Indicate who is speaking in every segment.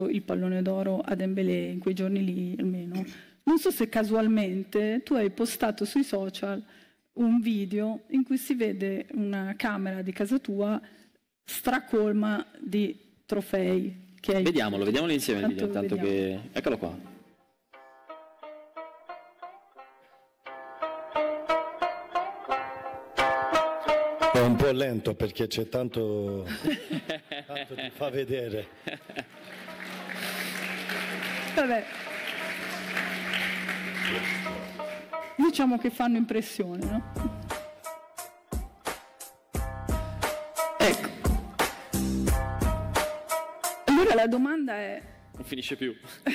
Speaker 1: il pallone d'oro a Dembélé in quei giorni lì almeno. Non so se casualmente tu hai postato sui social un video in cui si vede una camera di casa tua stracolma di trofei.
Speaker 2: Vediamolo insieme il video, tanto che... Eccolo qua.
Speaker 3: È un po' lento perché c'è tanto ti fa vedere.
Speaker 1: Vabbè. Diciamo che fanno impressione, no? Ecco. Allora la domanda è...
Speaker 2: Non finisce più.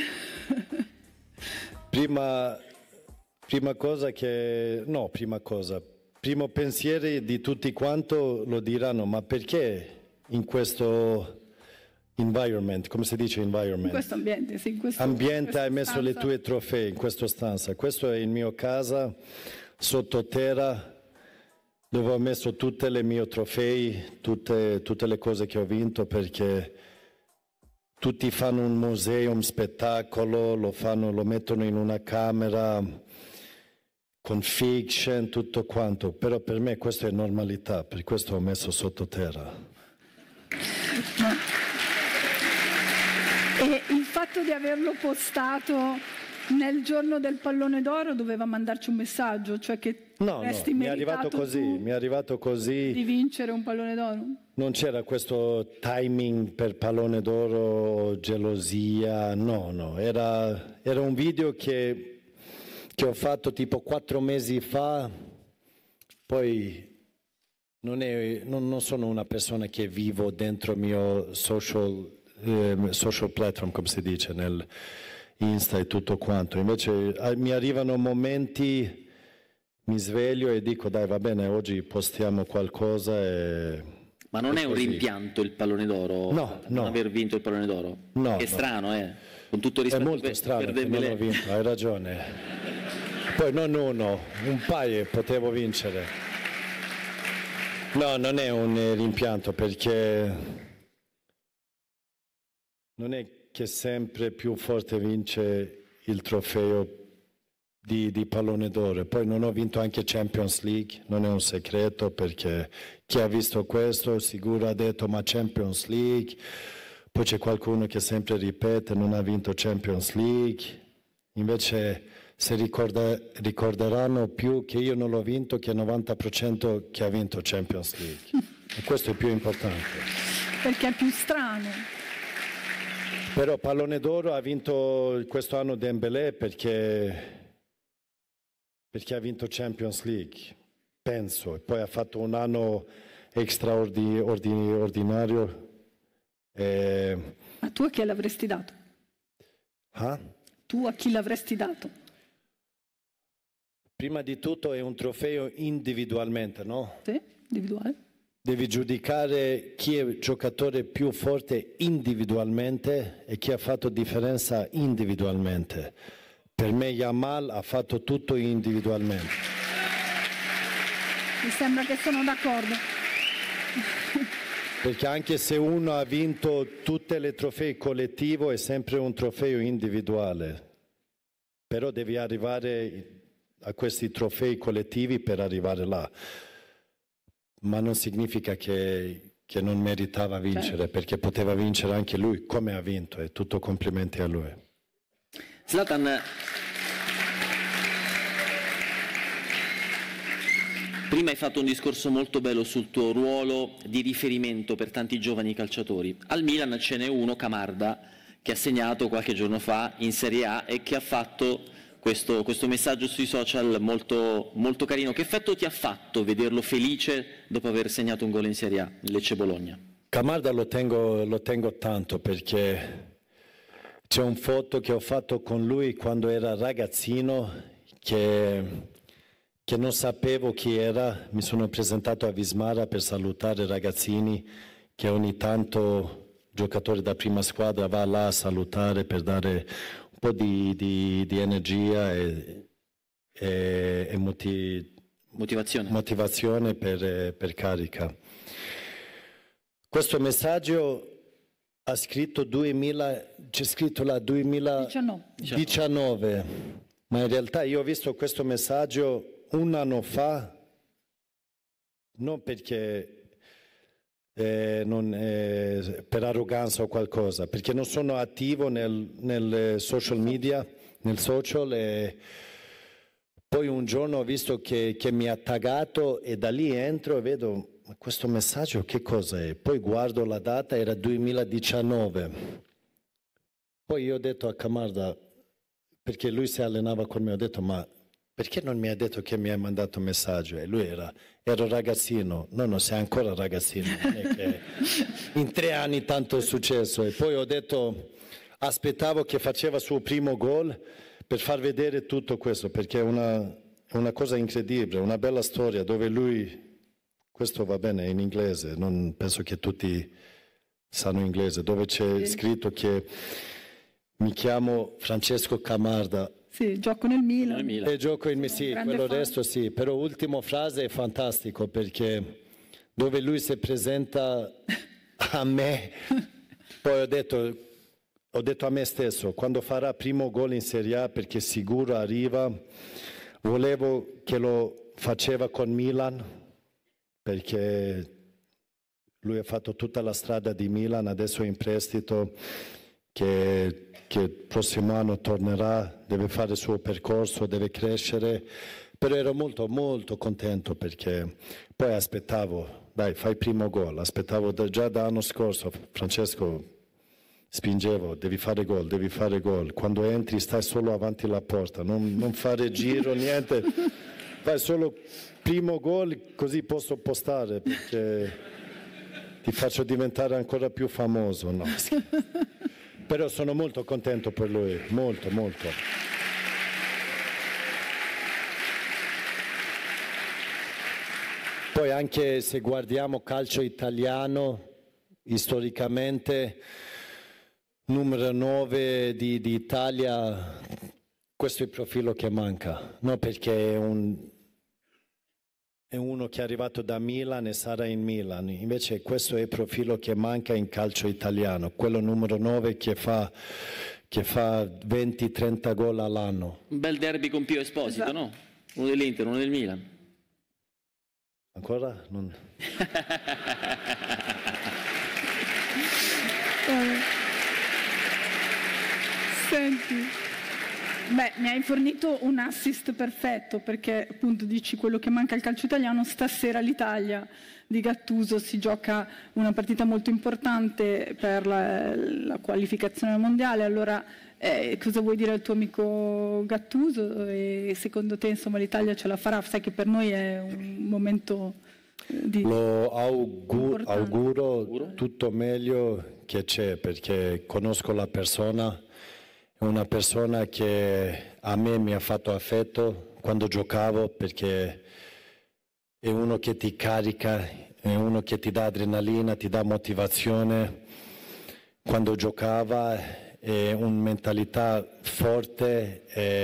Speaker 3: Prima cosa che... No, prima cosa. Primo pensiero di tutti quanto lo diranno, ma perché in questo environment, come si dice environment?
Speaker 1: In questo ambiente, sì.
Speaker 3: Ambiente hai messo le tue trofei in questa stanza. Questo è il mio casa, sottoterra, dove ho messo tutte le mie trofei, tutte le cose che ho vinto, perché tutti fanno un museo, un spettacolo, lo mettono in una camera con fiction, tutto quanto, però per me questa è normalità, per questo ho messo sottoterra.
Speaker 1: E il fatto di averlo postato nel giorno del pallone d'oro doveva mandarci un messaggio, cioè che avresti meritato
Speaker 3: mi è arrivato così
Speaker 1: di vincere un pallone d'oro?
Speaker 3: Non c'era questo timing per pallone d'oro, gelosia, no, era un video che ho fatto tipo 4 mesi fa, poi non sono una persona che vivo dentro il mio social platform, come si dice, nel Insta e tutto quanto. Invece mi arrivano momenti, mi sveglio e dico dai va bene, oggi postiamo qualcosa e...
Speaker 2: Ma non è un rimpianto il pallone d'oro?
Speaker 3: No.
Speaker 2: Non aver vinto il pallone d'oro?
Speaker 3: No.
Speaker 2: È strano, Con tutto il rispetto
Speaker 3: è molto strano che non ho vinto, hai ragione. Poi non uno, un paio potevo vincere. No, non è un rimpianto perché non è che sempre più forte vince il trofeo di pallone d'oro. Poi non ho vinto anche Champions League, non è un segreto perché chi ha visto questo sicuro ha detto ma Champions League, poi c'è qualcuno che sempre ripete non ha vinto Champions League, invece si ricorderanno più che io non l'ho vinto che il 90% che ha vinto Champions League. E questo è più importante.
Speaker 1: Perché è più strano.
Speaker 3: Però pallone d'oro ha vinto questo anno Dembélé perché ha vinto Champions League, penso. E poi ha fatto un anno straordinario.
Speaker 1: Ma tu a chi l'avresti dato? Tu a chi l'avresti dato?
Speaker 3: Prima di tutto è un trofeo individualmente, no?
Speaker 1: Sì, individuale.
Speaker 3: Devi giudicare chi è il giocatore più forte individualmente e chi ha fatto differenza individualmente. Per me Yamal ha fatto tutto individualmente.
Speaker 1: Mi sembra che sono d'accordo.
Speaker 3: Perché anche se uno ha vinto tutte le trofei collettivo è sempre un trofeo individuale. Però devi arrivare a questi trofei collettivi per arrivare là, ma non significa che non meritava vincere, perché poteva vincere anche lui come ha vinto, e tutto complimenti a lui.
Speaker 2: Zlatan, prima hai fatto un discorso molto bello sul tuo ruolo di riferimento per tanti giovani calciatori. Al Milan ce n'è uno, Camarda, che ha segnato qualche giorno fa in Serie A e che ha fatto questo messaggio sui social molto, molto carino. Che effetto ti ha fatto vederlo felice dopo aver segnato un gol in Serie A, nel Lecce Bologna?
Speaker 3: Camarda lo tengo tanto perché c'è un foto che ho fatto con lui quando era ragazzino che non sapevo chi era. Mi sono presentato a Vismara per salutare i ragazzini che ogni tanto giocatori da prima squadra va là a salutare per dare un po' di energia e motivazione per carica. Questo messaggio Ha scritto 2000, c'è scritto là 2019, ma in realtà io ho visto questo messaggio un anno fa, non perché per arroganza o qualcosa, perché non sono attivo nel social media, nel social, e poi un giorno ho visto che mi ha taggato e da lì entro e vedo questo messaggio che cosa è? Poi guardo la data, era 2019. Poi io ho detto a Camarda, perché lui si allenava con me, ho detto ma perché non mi ha detto che mi ha mandato un messaggio? E lui ero ragazzino, no, sei ancora ragazzino, non è che in 3 anni tanto è successo. E poi ho detto, aspettavo che faceva il suo primo gol per far vedere tutto questo, perché è una cosa incredibile, una bella storia dove lui... Questo va bene in inglese, non penso che tutti sanno inglese, dove c'è scritto che mi chiamo Francesco Camarda.
Speaker 1: Sì, gioco nel Milan.
Speaker 3: E gioco in sì, quello resto sì, però l'ultima frase è fantastico perché dove lui si presenta a me, poi ho detto a me stesso, quando farà primo gol in Serie A, perché sicuro arriva, volevo che lo faceva con Milan, perché lui ha fatto tutta la strada di Milan, adesso è in prestito, che il prossimo anno tornerà, deve fare il suo percorso, deve crescere, però ero molto molto contento perché poi aspettavo, dai fai il primo gol, aspettavo già dall'anno scorso, Francesco spingevo, devi fare gol, quando entri stai solo avanti alla porta, non fare giro, niente, fai solo primo gol così posso postare perché ti faccio diventare ancora più famoso, no? Però sono molto contento per lui, molto. Poi anche se guardiamo calcio italiano, storicamente, numero 9 di Italia, questo è il profilo che manca, no? Perché è uno che è arrivato da Milan e sarà in Milan, invece questo è il profilo che manca in calcio italiano, quello numero 9 che fa 20-30 gol all'anno.
Speaker 2: Un bel derby con Pio Esposito, esatto. No? Uno dell'Inter, uno del Milan.
Speaker 3: Ancora? Non...
Speaker 1: Senti, mi hai fornito un assist perfetto perché appunto dici quello che manca al calcio italiano. Stasera l'Italia di Gattuso si gioca una partita molto importante per la qualificazione mondiale, allora cosa vuoi dire al tuo amico Gattuso e secondo te insomma l'Italia ce la farà? Sai che per noi è un momento di...
Speaker 3: Lo auguro tutto meglio che c'è perché conosco la persona. È una persona che a me mi ha fatto affetto quando giocavo perché è uno che ti carica, è uno che ti dà adrenalina, ti dà motivazione. Quando giocava è una mentalità forte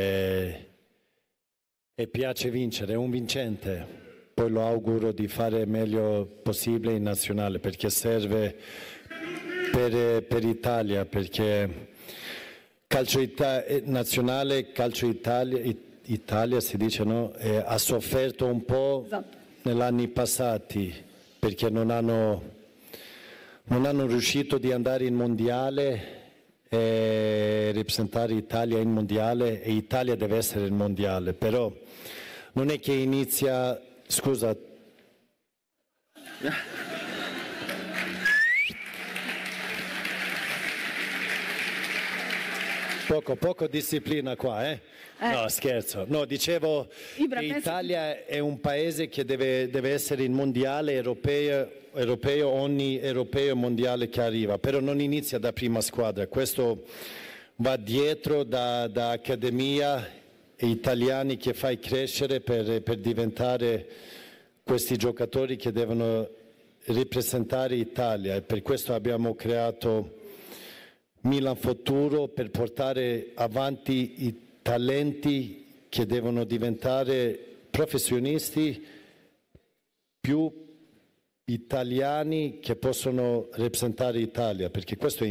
Speaker 3: e piace vincere, è un vincente. Poi lo auguro di fare il meglio possibile in nazionale perché serve per Italia, perché... Calcio nazionale, calcio Italia si dice, no? Ha sofferto un po' esatto. Negli anni passati perché non hanno riuscito di andare in mondiale e rappresentare Italia in mondiale e Italia deve essere il mondiale, però non è che inizia, scusa. Poco disciplina qua, eh? No, scherzo. No, dicevo che l'Italia è un paese che deve essere in mondiale europeo, ogni europeo mondiale che arriva, però non inizia da prima squadra. Questo va dietro da accademia e italiani che fai crescere per diventare questi giocatori che devono rappresentare l'Italia e per questo abbiamo creato Milan Futuro per portare avanti i talenti che devono diventare professionisti più italiani che possono rappresentare l'Italia, perché questo è